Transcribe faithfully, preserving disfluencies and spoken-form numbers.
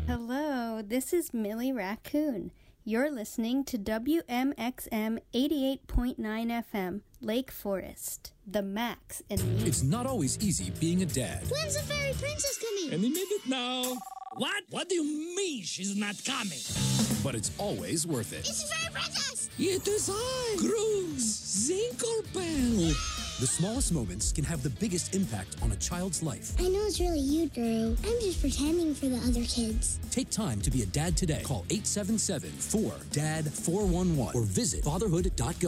Hello, this is Millie Raccoon. You're listening to W M X M eighty-eight point nine F M, Lake Forest, the Max in me. It's not always easy being a dad. When's the fairy princess coming? Any minute now. What? What do you mean she's not coming? But it's always worth it. It's the fairy princess! It is I, Grooves Zinkelbell. The smallest moments can have the biggest impact on a child's life. I know it's really you, Drew. I'm just pretending for the other kids. Take time to be a dad today. Call eight seven seven, four, D A D, four one one or visit fatherhood dot gov.